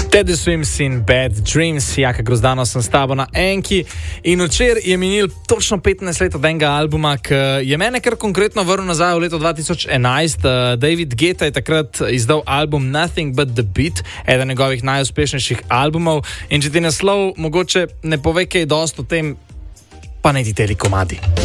Teddy Swims in Bad Dreams, Jaka Grozdano sem s tabo na Enki in včeraj je minil točno 15 let od enega albuma, ki je mene kar konkretno vrnil nazaj v leto 2011. David Guetta je takrat izdal album Nothing But The Beat, eden njegovih najuspešnejših albumov, in če ti naslov mogoče ne pove kaj dosti o tem, pa ne ti teli komadi.